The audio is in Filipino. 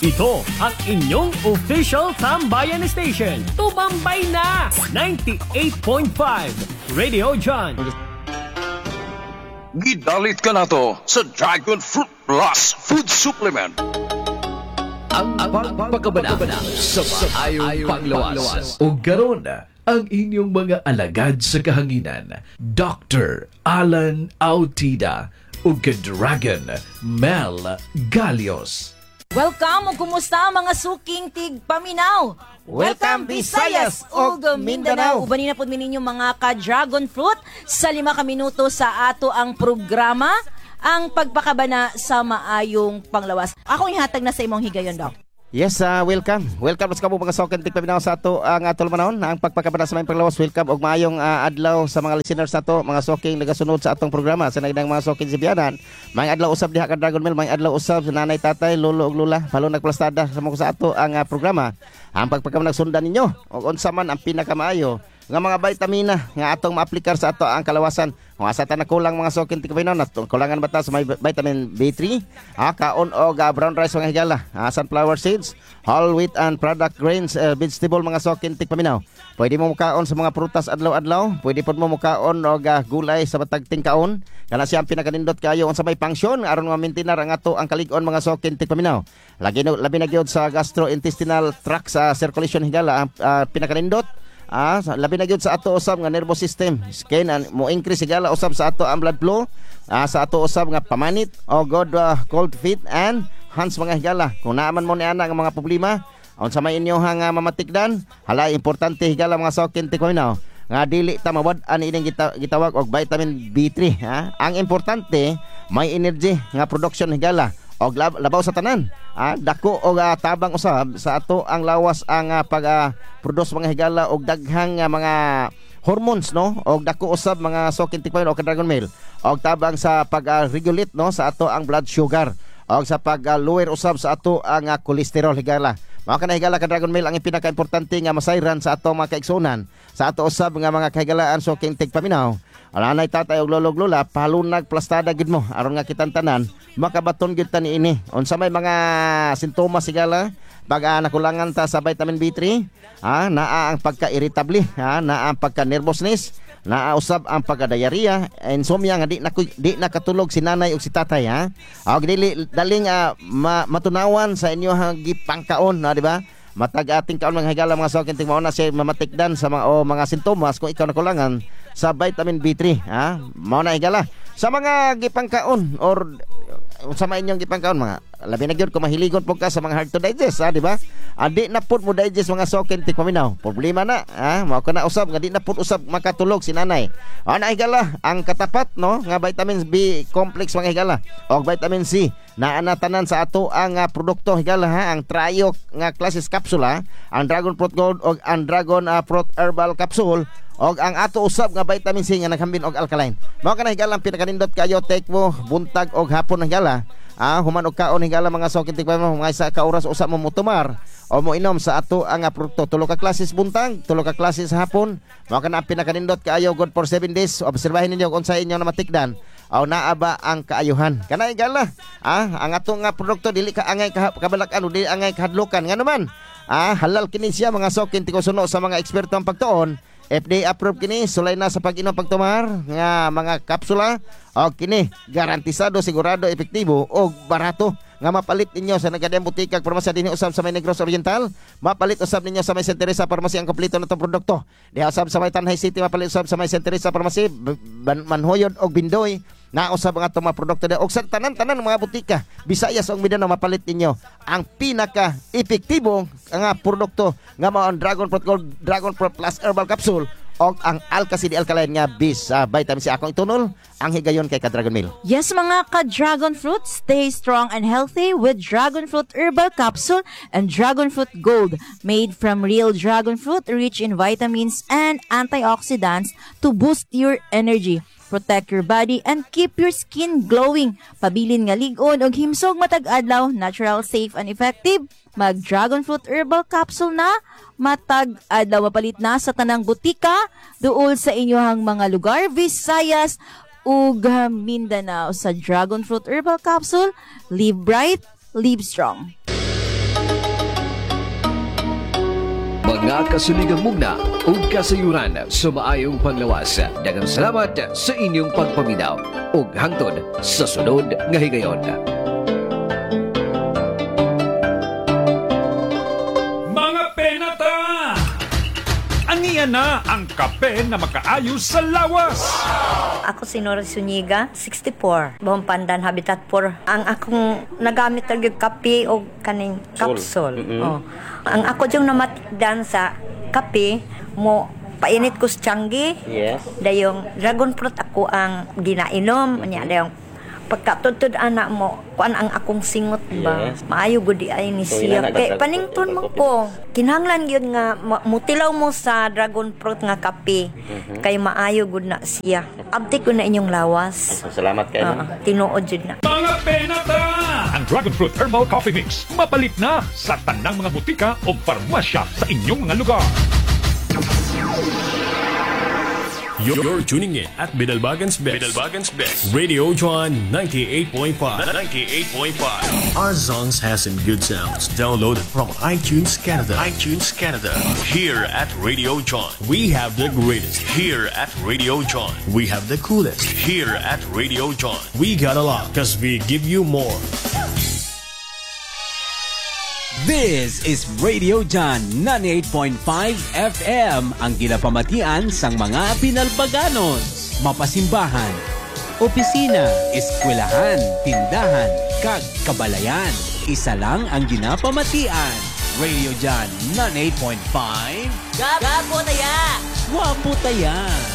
Ito ang inyong official Tambayan Station. Tumambay na! 98.5 Radio John. Gidalit ka na to sa Dragon Fruit Plus Food Supplement. Ang pagpakabana sa maayong panglawas. O garon ang inyong mga alagad sa kahanginan. Dr. Alan Autida o Dragon Mel Galios. Welcome o kumusta mga suking tig Paminaw. Welcome Visayas o Mindanao. Ubanin na po ninyo mga ka-dragon fruit sa 5 minuto sa ato ang programa, ang pagpakabana sa maayong panglawas. Ako ihatag na sa imong higayon, Doc. Yes, welcome. Welcome sa kamo mga soken tig Paminaw sa ato ang atol manahon, ang pagpakabana sa maayong panglawas. Welcome og maayong adlaw sa mga listeners nato, mga soking nagasunod sa atong programa sa nagdang mga soking sibiyanan. May adlaw usab diha ka Dragon Mail, may adlaw usab sa nanay, tatay, lolo ug lola, palo nagplastada sa mga sa ato ang programa. Ang pagpakabana sundan ninyo og unsa man ang pinakamaayo nga mga vitamina nga atong maaplikar sa ato ang kalawasan. Kung asa ta na kulang mga sokin tig Paminaw, kulangan ba ta sa may vitamin B3, kaon og brown rice mga higala, sunflower seeds, whole wheat and product grains, vegetable mga sokin tig Paminaw. Pwede mo mukaon sa mga prutas adlaw-adlaw, pwede pod mo mukaon og gulay sa matag tingkaon. Kana siya ang pinakanindot kayo unsa may function aron ma-maintain ang ato ang kalig-on mga sokin tig Paminaw. Labi na gyud sa gastrointestinal tract sa circulation higala ang pinakanindot. Labi na gyud sa ato usab nga nervous system, skin, and mo increase sigala usab sa ato ang blood flow, sa ato usab nga pamanit o good cold feet and hands mga higala. Kung naaman mo ni ana nga mga problema unsa may inyo nga mamatikdan, hala importante higala mga sokin tig Paminaw nga dili ta mawad-an ining gitawag og vitamin B3. Ang importante may energy nga production higala og labaw sa tanan. Dako og tabang usab sa ato ang lawas ang pag-produce mga higala og daghang mga hormones, no, og dako usab mga sokin tig Paminaw o Dragon Mail og tabang sa pag-regulate, no, sa ato ang blood sugar og sa pag-lower usab sa ato ang cholesterol higala. Mao kana higala ka Dragon Mail ang pinaka-importante nga masayran sa ato mga kaigsunan, sa ato usab nga mga kahigalaan soking tig Paminaw. Nanay, tatay og lolo ug lola, palunag plastada gid mo aron nga kitang tanan makabaton gid ta niini. Unsa may mga sintomas sigala pag nakulangan ta sa vitamin B3, naa ang pagka-irritable, naa ang pagka-nervousness, naa usab ang pagka-diarrhea, insomnia nga di nakatulog si nanay ug si tatay, og dili daling matunawan sa inyo gipangkaon, di ba? Matag ating kaon mga higala mga sokin tig mao na siya mamatikdan sa mga sintomas kung ikaw nakulangan sa vitamin B3, mao na higala sa mga gipangkaon or sa mga inyong gipangkaon mga labi na gyud kung mahiligon po ka sa mga hard to digest, di ba? Di na pud mo digest mga sokin tig Paminaw, problema na, mao kana usab nga di na pud usab makatulog si nanay. Na higala ang katapat, no, nga vitamin B complex mga higala og vitamin C naa na tanan sa ato ang produkto higala, ang Trio nga klases kapsula, ang Dragon Fruit Gold og ang Dragon Fruit Herbal Capsule og ang ato usab nga vitamin C nga naghambin og alkaline. Mao kana higala ang pinakanindot kayo, take mo buntag og hapon higala. Human og kaon higala mga sokin tig Paminaw, mga isa ka oras usab mo mutumar o mo inom sa ato ang produkto. 3 ka klases buntag, 3 ka klases hapon. Mao kana ang pinakanindot kayo, good for 7 days. Obserbahin ninyo kung sa inyo na matikdan o naaba ang kaayuhan. Kana higala, ang ato nga produkto dili ka angay kabalak-an, dili angay kahadlukan. Nga naman, halal kini siya mga sokin tig suno sa mga eksperto ang pagtuon. FDA approved kini, sulay na sa pag-inom pagtumar nga mga kapsula o kini garantisado, sigurado, epektibo o barato nga mapalit ninyo sa nagadayang butika parmasya dinhi usab sa may Negros Oriental, mapalit usab ninyo sa may Santa Teresa Pharmacy ang kompleto natong produkto. Diha usab sa may Tanay City, mapalit usab sa may Santa Teresa Pharmacy, Manhoyod og Bindoy, na usab ang atong mga produkto og sa tanan-tanan mga butika Visayas ug Mindanao, mapalit ninyo ang pinaka epektibo nga produkto nga mao ang Dragon Fruit Gold, Dragon Fruit Plus Herbal Capsule og ang Alka-CD Alkaline nga bis vitamin C. Akong itunol ang higayon kay ka-Dragon Mail. Yes mga ka-Dragon Fruit, stay strong and healthy with Dragon Fruit Herbal Capsule and Dragon Fruit Gold, made from real dragon fruit, rich in vitamins and antioxidants to boost your energy, protect your body, and keep your skin glowing. Pabilin nga lig-on og himsog matag adlaw, natural, safe, and effective. Mag Dragon Fruit Herbal Capsule na, matag adlaw, mapalit na sa tanang butika duol sa inyohang mga lugar, Visayas ug Mindanao. Sa Dragon Fruit Herbal Capsule, live bright, live strong. mga kasuligang mugna ug kasayuran sa maayong panglawas. Daghang salamat sa inyong pagpaminaw ug hangtod sa sunod nga higayon. Mga penata! Aniya na ang kape na makaayos sa lawas! Ako si Nora Zuniga, 64. Buong Pandan, Habitat 4. Ang akong nagamit talaga kape o kaning capsule. Oh. Ang ako yung namatdan sa kape, mo painit ko sa tiyanggi. Yes. Dayong dragon fruit ako ang ginainom. Anya dayong pagkatutod anak mo, kuan ang akong singot ba? Yes. Maayo gudi ay ni So, siya. ina na Kay nagdag- panington mo ko. Kinahanglan gyud nga mutilaw mo sa dragon fruit nga kape. Kay maayo gud na siya. Abti ko na inyong lawas. Salamat kayo. Tinuod jud na. Mga penata! Ang Dragon Fruit Herbal Coffee Mix mapalit na sa tanang mga butika o farmasya sa inyong mga lugar. You're tuning in at Bidalbagan's Best. Radio John 98.5. Our songs has some good sounds. Downloaded from iTunes Canada. Here at Radio John, we have the greatest. Here at Radio John, we have the coolest. Here at Radio John, we got a lot because we give you more. This is Radio John 98.5 FM, ang ginapamatian sang mga Pinalbaganos. Mapasimbahan, opisina, eskwelahan, tindahan, kag kabalayan. Isa lang ang ginapamatian. Radio John 98.5. Gapo taya! Wapo taya!